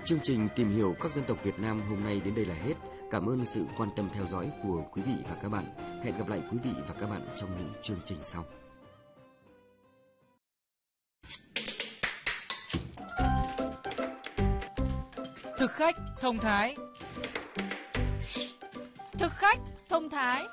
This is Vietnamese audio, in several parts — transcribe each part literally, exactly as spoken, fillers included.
Chương trình Tìm hiểu các dân tộc Việt Nam hôm nay đến đây là hết. Cảm ơn sự quan tâm theo dõi của quý vị và các bạn. Hẹn gặp lại quý vị và các bạn trong những chương trình sau. Thực khách thông thái. Thực khách thông thái.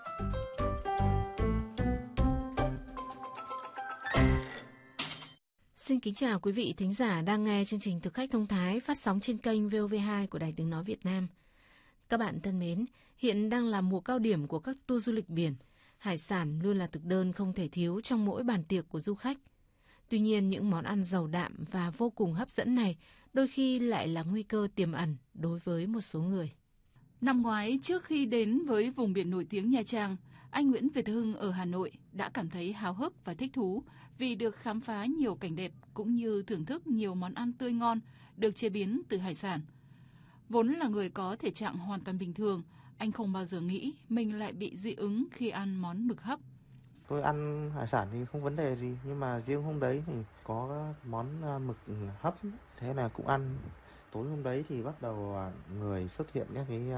Xin kính chào quý vị thính giả đang nghe chương trình Thực khách thông thái phát sóng trên kênh vê o vê hai của Đài Tiếng nói Việt Nam. Các bạn thân mến, hiện đang là mùa cao điểm của các tour du lịch biển. Hải sản luôn là thực đơn không thể thiếu trong mỗi bàn tiệc của du khách. Tuy nhiên, những món ăn giàu đạm và vô cùng hấp dẫn này đôi khi lại là nguy cơ tiềm ẩn đối với một số người. Năm ngoái, trước khi đến với vùng biển nổi tiếng Nha Trang, anh Nguyễn Việt Hưng ở Hà Nội đã cảm thấy háo hức và thích thú vì được khám phá nhiều cảnh đẹp cũng như thưởng thức nhiều món ăn tươi ngon được chế biến từ hải sản. Vốn là người có thể trạng hoàn toàn bình thường, anh không bao giờ nghĩ mình lại bị dị ứng khi ăn món mực hấp. Tôi ăn hải sản thì không vấn đề gì, nhưng mà riêng hôm đấy thì có món mực hấp, thế là cũng ăn. Tối hôm đấy thì bắt đầu người xuất hiện các cái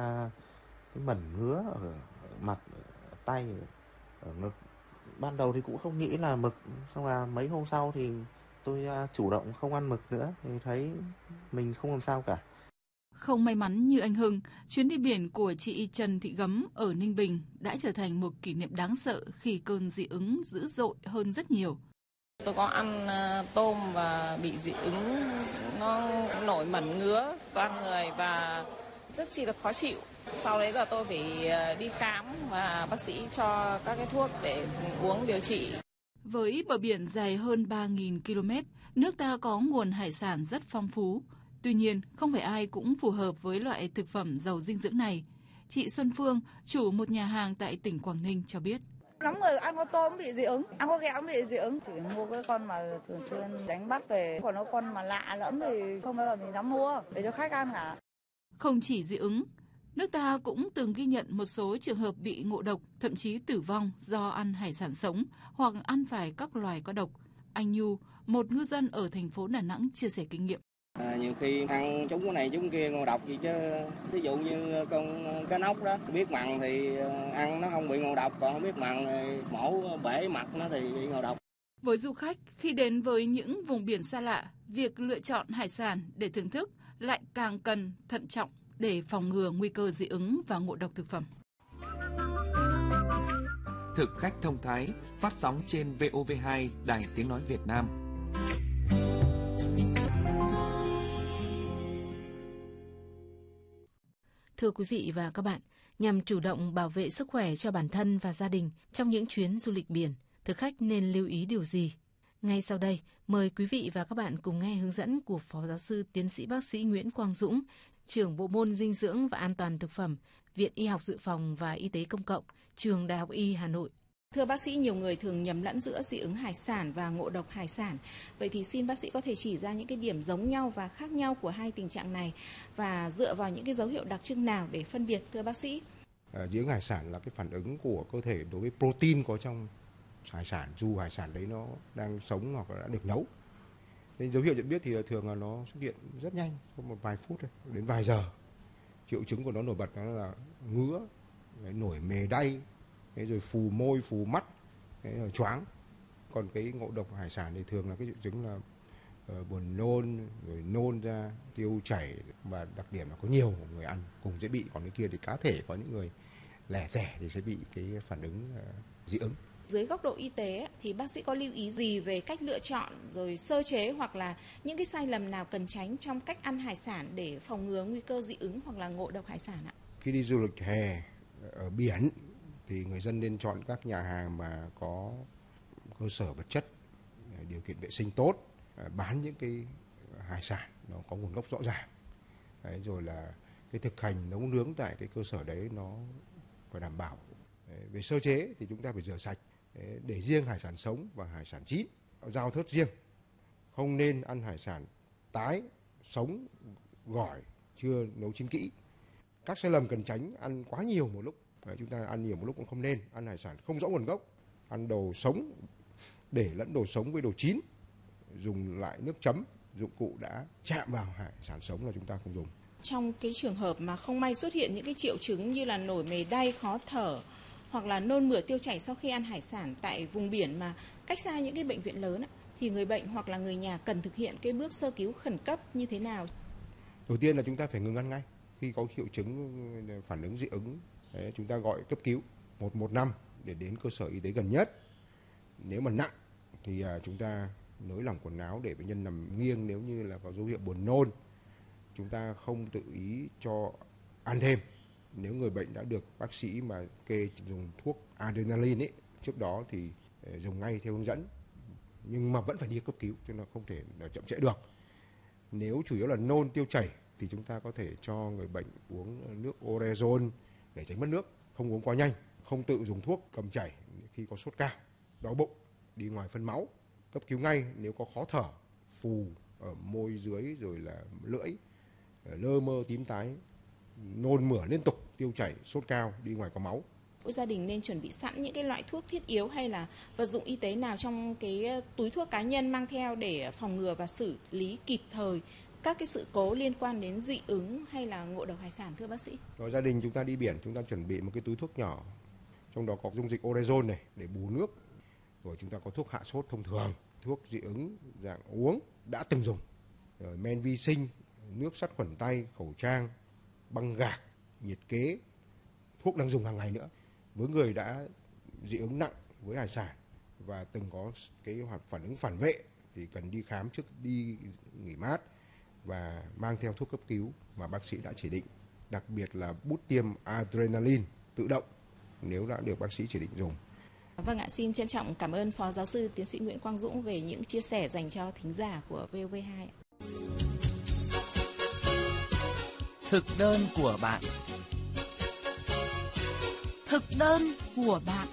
cái mẩn ngứa ở, ở mặt, ở tay, ở, ở ngực. Ban đầu thì cũng không nghĩ là mực, xong là mấy hôm sau thì tôi chủ động không ăn mực nữa, thì thấy mình không làm sao cả. Không may mắn như anh Hưng, chuyến đi biển của chị Trần Thị Gấm ở Ninh Bình đã trở thành một kỷ niệm đáng sợ khi cơn dị ứng dữ dội hơn rất nhiều. Tôi có ăn tôm và bị dị ứng, nó nổi mẩn ngứa toàn người và rất chi là khó chịu. Sau đấy là tôi phải đi khám và bác sĩ cho các cái thuốc để uống điều trị. Với bờ biển dài hơn ba nghìn ki lô mét, nước ta có nguồn hải sản rất phong phú. Tuy nhiên, không phải ai cũng phù hợp với loại thực phẩm giàu dinh dưỡng này. Chị Xuân Phương, chủ một nhà hàng tại tỉnh Quảng Ninh cho biết. Lắm người ăn có tôm bị dị ứng, ăn có ghẹ cũng bị dị ứng. Chỉ mua cái con mà thường xuyên đánh bắt về, còn nó con mà lạ lẫm thì không bao giờ mình dám mua để cho khách ăn cả. Không chỉ dị ứng, nước ta cũng từng ghi nhận một số trường hợp bị ngộ độc, thậm chí tử vong do ăn hải sản sống hoặc ăn phải các loài có độc. Anh Nhu, một ngư dân ở thành phố Đà Nẵng chia sẻ kinh nghiệm. À, nhiều khi ăn chúng cái này chúng kia ngộ độc gì chứ, ví dụ như con cá nóc đó, biết mặn thì ăn nó không bị ngộ độc, còn không biết mặn thì mổ bể mặt nó thì bị ngộ độc. Với du khách, khi đến với những vùng biển xa lạ, việc lựa chọn hải sản để thưởng thức lại càng cần thận trọng để phòng ngừa nguy cơ dị ứng và ngộ độc thực phẩm. Thực khách thông thái phát sóng trên vê o vê hai Đài Tiếng nói Việt Nam. Thưa quý vị và các bạn, nhằm chủ động bảo vệ sức khỏe cho bản thân và gia đình trong những chuyến du lịch biển, thực khách nên lưu ý điều gì? Ngay sau đây, mời quý vị và các bạn cùng nghe hướng dẫn của Phó Giáo sư Tiến sĩ Bác sĩ Nguyễn Quang Dũng, trưởng Bộ môn Dinh dưỡng và An toàn thực phẩm, Viện Y học Dự phòng và Y tế Công cộng, Trường Đại học Y Hà Nội. Thưa bác sĩ, nhiều người thường nhầm lẫn giữa dị ứng hải sản và ngộ độc hải sản. Vậy thì xin bác sĩ có thể chỉ ra những cái điểm giống nhau và khác nhau của hai tình trạng này và dựa vào những cái dấu hiệu đặc trưng nào để phân biệt, thưa bác sĩ? À, dị ứng hải sản là cái phản ứng của cơ thể đối với protein có trong hải sản, dù hải sản đấy nó đang sống hoặc là đã được nấu. Nên dấu hiệu nhận biết thì thường là nó xuất hiện rất nhanh, có một vài phút thôi, đến vài giờ. Triệu chứng của nó nổi bật đó là ngứa, nổi mề đay, rồi phù môi, phù mắt, rồi choáng. Còn cái ngộ độc hải sản thì thường là cái triệu chứng là uh, buồn nôn, rồi nôn ra, tiêu chảy, và đặc điểm là có nhiều người ăn cùng dễ bị. Còn cái kia thì cá thể có những người lẻ tẻ thì sẽ bị cái phản ứng uh, dị ứng. Dưới góc độ y tế thì bác sĩ có lưu ý gì về cách lựa chọn rồi sơ chế hoặc là những cái sai lầm nào cần tránh trong cách ăn hải sản để phòng ngừa nguy cơ dị ứng hoặc là ngộ độc hải sản ạ? Khi đi du lịch hè ở biển thì người dân nên chọn các nhà hàng mà có cơ sở vật chất, điều kiện vệ sinh tốt, bán những cái hải sản nó có nguồn gốc rõ ràng. Đấy, rồi là cái thực hành nấu nướng tại cái cơ sở đấy nó phải đảm bảo. Đấy, về sơ chế thì chúng ta phải rửa sạch, đấy, để riêng hải sản sống và hải sản chín, giao thớt riêng. Không nên ăn hải sản tái, sống, gỏi, chưa nấu chín kỹ. Các sai lầm cần tránh: ăn quá nhiều một lúc. Đấy, chúng ta ăn nhiều một lúc cũng không nên. Ăn hải sản không rõ nguồn gốc, ăn đồ sống, để lẫn đồ sống với đồ chín, dùng lại nước chấm dụng cụ đã chạm vào hải sản sống là chúng ta không dùng. Trong cái trường hợp mà không may xuất hiện những cái triệu chứng như là nổi mề đay, khó thở hoặc là nôn mửa tiêu chảy sau khi ăn hải sản tại vùng biển mà cách xa những cái bệnh viện lớn thì người bệnh hoặc là người nhà cần thực hiện cái bước sơ cứu khẩn cấp như thế nào? Đầu tiên là chúng ta phải ngừng ăn ngay. Khi có triệu chứng phản ứng dị ứng, đấy, chúng ta gọi cấp cứu một một năm để đến cơ sở y tế gần nhất. Nếu mà nặng thì chúng ta nới lỏng quần áo để bệnh nhân nằm nghiêng. Nếu như là có dấu hiệu buồn nôn, chúng ta không tự ý cho ăn thêm. Nếu người bệnh đã được bác sĩ mà kê dùng thuốc adrenaline ấy, trước đó thì dùng ngay theo hướng dẫn, nhưng mà vẫn phải đi cấp cứu cho nó không thể chậm trễ được. Nếu chủ yếu là nôn tiêu chảy thì chúng ta có thể cho người bệnh uống nước orezon để tránh mất nước, không uống quá nhanh, không tự dùng thuốc cầm chảy khi có sốt cao, đau bụng, đi ngoài phân máu, cấp cứu ngay nếu có khó thở, phù ở môi dưới rồi là lưỡi, lơ mơ tím tái, nôn mửa liên tục, tiêu chảy, sốt cao, đi ngoài có máu. Mỗi gia đình nên chuẩn bị sẵn những cái loại thuốc thiết yếu hay là vật dụng y tế nào trong cái túi thuốc cá nhân mang theo để phòng ngừa và xử lý kịp thời các cái sự cố liên quan đến dị ứng hay là ngộ độc hải sản, thưa bác sĩ? Rồi gia đình chúng ta đi biển, chúng ta chuẩn bị một cái túi thuốc nhỏ, trong đó có dung dịch orezon này để bù nước. Rồi chúng ta có thuốc hạ sốt thông thường, thuốc dị ứng dạng uống đã từng dùng, rồi men vi sinh, nước sát khuẩn tay, khẩu trang, băng gạc, nhiệt kế, thuốc đang dùng hàng ngày nữa. Với người đã dị ứng nặng với hải sản và từng có cái phản ứng phản vệ thì cần đi khám trước đi nghỉ mát và mang theo thuốc cấp cứu mà bác sĩ đã chỉ định, đặc biệt là bút tiêm adrenaline tự động nếu đã được bác sĩ chỉ định dùng. Vâng ạ, xin trân trọng cảm ơn Phó Giáo sư Tiến sĩ Nguyễn Quang Dũng về những chia sẻ dành cho thính giả của vê o vê hai. Thực đơn của bạn. Thực đơn của bạn.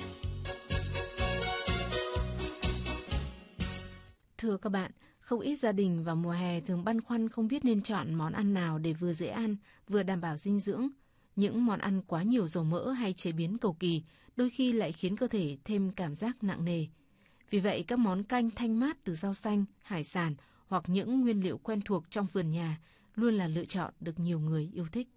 Thưa các bạn, không ít gia đình vào mùa hè thường băn khoăn không biết nên chọn món ăn nào để vừa dễ ăn, vừa đảm bảo dinh dưỡng. Những món ăn quá nhiều dầu mỡ hay chế biến cầu kỳ đôi khi lại khiến cơ thể thêm cảm giác nặng nề. Vì vậy, các món canh thanh mát từ rau xanh, hải sản hoặc những nguyên liệu quen thuộc trong vườn nhà luôn là lựa chọn được nhiều người yêu thích.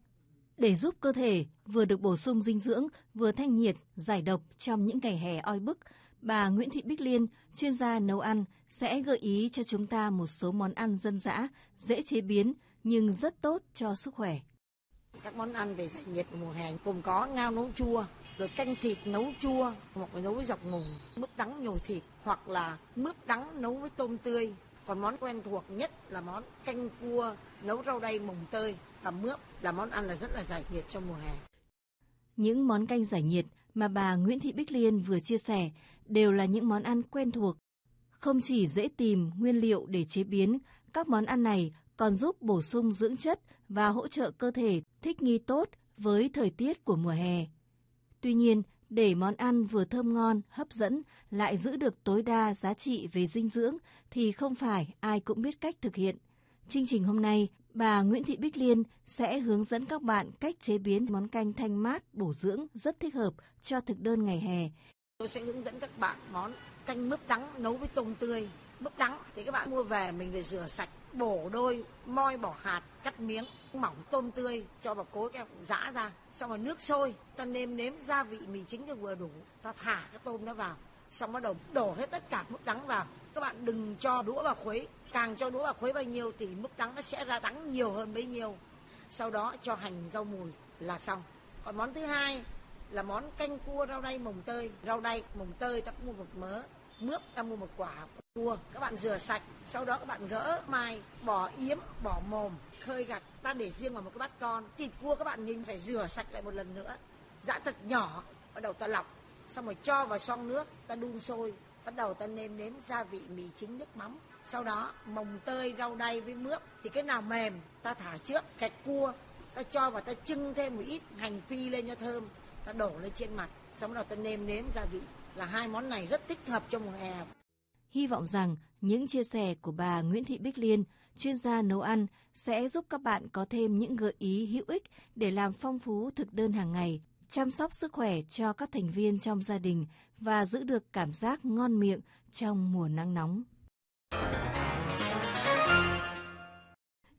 Để giúp cơ thể vừa được bổ sung dinh dưỡng, vừa thanh nhiệt, giải độc trong những ngày hè oi bức, bà Nguyễn Thị Bích Liên, chuyên gia nấu ăn, sẽ gợi ý cho chúng ta một số món ăn dân dã, dễ chế biến nhưng rất tốt cho sức khỏe. Các món ăn về giải nhiệt mùa hè gồm có ngao nấu chua, rồi canh thịt nấu chua, hoặc là nấu với dọc ngùng, mướp đắng nhồi thịt, hoặc là mướp đắng nấu với tôm tươi. Còn món quen thuộc nhất là món canh cua nấu rau đay mồng tơi và mướp, là món ăn là rất là giải nhiệt trong mùa hè. Những món canh giải nhiệt mà bà Nguyễn Thị Bích Liên vừa chia sẻ đều là những món ăn quen thuộc. Không chỉ dễ tìm nguyên liệu để chế biến, các món ăn này còn giúp bổ sung dưỡng chất và hỗ trợ cơ thể thích nghi tốt với thời tiết của mùa hè. Tuy nhiên, để món ăn vừa thơm ngon, hấp dẫn, lại giữ được tối đa giá trị về dinh dưỡng thì không phải ai cũng biết cách thực hiện. Chương trình hôm nay, bà Nguyễn Thị Bích Liên sẽ hướng dẫn các bạn cách chế biến món canh thanh mát, bổ dưỡng rất thích hợp cho thực đơn ngày hè. Tôi sẽ hướng dẫn các bạn món canh mướp đắng nấu với tôm tươi. Mướp đắng thì các bạn mua về mình phải rửa sạch, bổ đôi, moi bỏ hạt, cắt miếng mỏng tôm tươi, cho vào cối cái giã ra, xong rồi nước sôi, ta nêm nếm gia vị mì chính cho vừa đủ, ta thả cái tôm đó vào, xong bắt đầu đổ hết tất cả mướp đắng vào. Các bạn đừng cho đũa vào khuấy, càng cho đũa vào khuấy bao nhiêu thì mướp đắng nó sẽ ra đắng nhiều hơn bấy nhiêu. Sau đó cho hành rau mùi là xong. Còn món thứ hai là món canh cua rau đay mồng tơi. Rau đay mồng tơi ta mua một mớ, mướp ta mua một quả cua, các bạn rửa sạch, sau đó các bạn gỡ mai, bỏ yếm, bỏ mồm, khơi gạch, ta để riêng vào một cái bát con. Thịt cua các bạn nhìn phải rửa sạch lại một lần nữa, giã thật nhỏ, bắt đầu ta lọc, xong rồi cho vào xoong nước, ta đun sôi, bắt đầu ta nêm nếm gia vị mì chính, nước mắm. Sau đó mồng tơi, rau đay với mướp thì cái nào mềm ta thả trước, gạch cua ta cho vào, ta chưng thêm một ít hành phi lên cho thơm, ta đổ lên trên mặt, xong rồi ta nêm nếm gia vị. Là hai món này rất thích hợp trong mùa hè. Hy vọng rằng những chia sẻ của bà Nguyễn Thị Bích Liên, chuyên gia nấu ăn, sẽ giúp các bạn có thêm những gợi ý hữu ích để làm phong phú thực đơn hàng ngày, chăm sóc sức khỏe cho các thành viên trong gia đình và giữ được cảm giác ngon miệng trong mùa nắng nóng.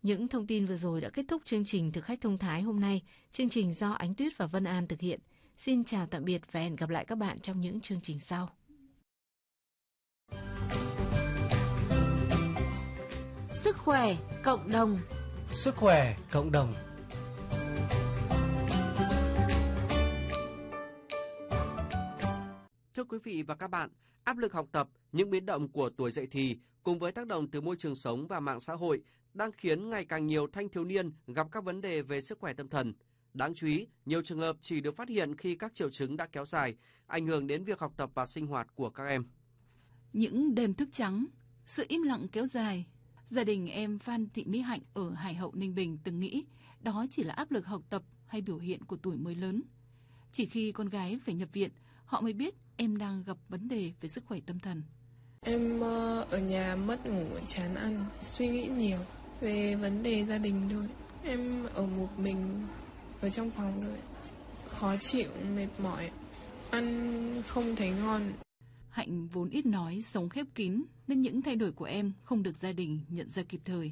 Những thông tin vừa rồi đã kết thúc chương trình Thực khách thông thái hôm nay. Chương trình do Ánh Tuyết và Vân An thực hiện. Xin chào tạm biệt và hẹn gặp lại các bạn trong những chương trình sau. Sức khỏe cộng đồng. Sức khỏe cộng đồng. Thưa quý vị và các bạn, áp lực học tập, những biến động của tuổi dậy thì cùng với tác động từ môi trường sống và mạng xã hội đang khiến ngày càng nhiều thanh thiếu niên gặp các vấn đề về sức khỏe tâm thần. Đáng chú ý, nhiều trường hợp chỉ được phát hiện khi các triệu chứng đã kéo dài, ảnh hưởng đến việc học tập và sinh hoạt của các em. Những đêm thức trắng, sự im lặng kéo dài. Gia đình em Phan Thị Mỹ Hạnh ở Hải Hậu, Ninh Bình từng nghĩ đó chỉ là áp lực học tập hay biểu hiện của tuổi mới lớn. Chỉ khi con gái phải nhập viện, họ mới biết em đang gặp vấn đề về sức khỏe tâm thần. Em ở nhà mất ngủ, chán ăn, suy nghĩ nhiều về vấn đề gia đình thôi. Em ở một mình ở trong phòng rồi, khó chịu, mệt mỏi, ăn không thấy ngon. Hạnh vốn ít nói, sống khép kín nên những thay đổi của em không được gia đình nhận ra kịp thời.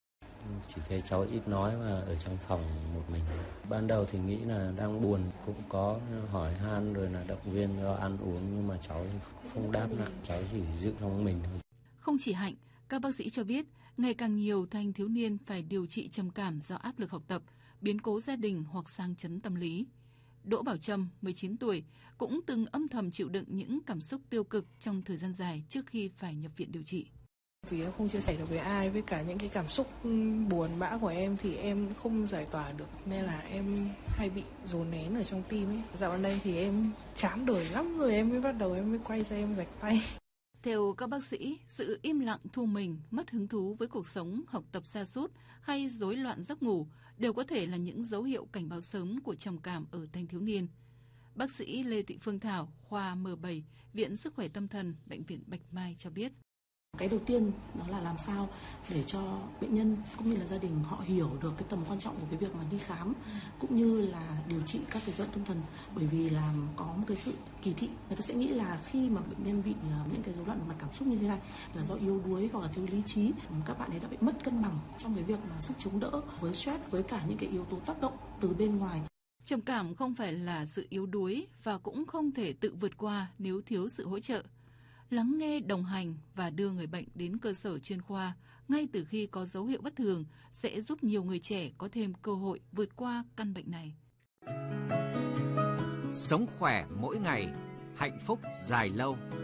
Chỉ thấy cháu ít nói và ở trong phòng một mình. Ban đầu thì nghĩ là đang buồn, cũng có hỏi han rồi là động viên cho ăn uống, nhưng mà cháu không đáp lại, cháu chỉ giữ trong mình thôi. Không chỉ Hạnh, các bác sĩ cho biết ngày càng nhiều thanh thiếu niên phải điều trị trầm cảm do áp lực học tập, biến cố gia đình hoặc sang chấn tâm lý. Đỗ Bảo Trâm, mười chín tuổi, cũng từng âm thầm chịu đựng những cảm xúc tiêu cực trong thời gian dài trước khi phải nhập viện điều trị. Vì em không chia sẻ được với ai, với cả những cái cảm xúc buồn bã của em thì em không giải tỏa được, nên là em hay bị dồn nén ở trong tim ấy. Dạo gần đây thì em chán đời lắm rồi em mới bắt đầu em mới quay ra em rạch tay. Theo các bác sĩ, sự im lặng thu mình, mất hứng thú với cuộc sống, học tập sa sút hay rối loạn giấc ngủ đều có thể là những dấu hiệu cảnh báo sớm của trầm cảm ở thanh thiếu niên. Bác sĩ Lê Thị Phương Thảo, khoa M bảy, Viện Sức khỏe Tâm thần, Bệnh viện Bạch Mai cho biết. Cái đầu tiên đó là làm sao để cho bệnh nhân cũng như là gia đình họ hiểu được cái tầm quan trọng của cái việc mà đi khám cũng như là điều trị các cái rối loạn tâm thần, bởi vì là có một cái sự kỳ thị, người ta sẽ nghĩ là khi mà bệnh nhân bị những cái rối loạn mặt cảm xúc như thế này là do yếu đuối hoặc là thiếu lý trí, các bạn ấy đã bị mất cân bằng trong cái việc mà sức chống đỡ với stress, với cả những cái yếu tố tác động từ bên ngoài. Trầm cảm không phải là sự yếu đuối và cũng không thể tự vượt qua nếu thiếu sự hỗ trợ. Lắng nghe, đồng hành và đưa người bệnh đến cơ sở chuyên khoa ngay từ khi có dấu hiệu bất thường sẽ giúp nhiều người trẻ có thêm cơ hội vượt qua căn bệnh này. Sống khỏe mỗi ngày, hạnh phúc dài lâu.